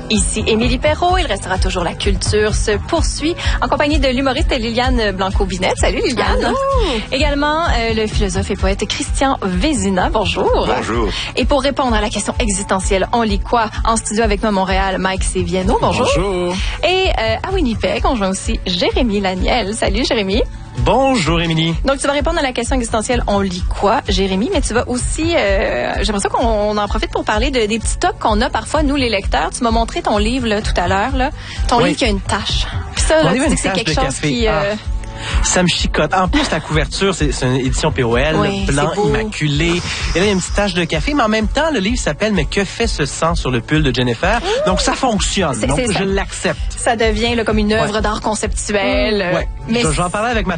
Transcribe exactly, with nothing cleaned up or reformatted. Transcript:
Ici Émilie Perrault. Il restera toujours la culture se poursuit en compagnie de l'humoriste Liliane Blanco-Binette. Salut Liliane. Allô. Également euh, le philosophe et poète Christian Vézina. Bonjour. Bonjour. Et pour répondre à la question existentielle, on lit quoi? En studio avec nous à Montréal, Mike Séviano. Bonjour. Bonjour. Et euh, à Winnipeg, on joint aussi Jérémy Laniel. Salut Jérémy. Bonjour, Émilie. Donc, tu vas répondre à la question existentielle, on lit quoi, Jérémy, mais tu vas aussi, euh, j'aimerais ça qu'on en profite pour parler de, des petits tocs qu'on a parfois, nous, les lecteurs. Tu m'as montré ton livre, là, tout à l'heure, là. Ton Oui. livre qui a une tache. Puis ça, là, Mon tu livre a dis une que c'est tache quelque de chose café. qui... Euh, Ah. Ça me chicote. En plus, la couverture, c'est, c'est une édition P O L, Oui, blanc, c'est beau. immaculé. Et là, il y a une petite tache de café, mais en même temps, le livre s'appelle « Mais que fait ce sang sur le pull de Jennifer? » Donc, ça fonctionne. C'est- Donc, c'est je ça. l'accepte. ça devient là, comme une œuvre Ouais. d'art conceptuel. euh, Ouais. Mais Je, je vais en parler avec ma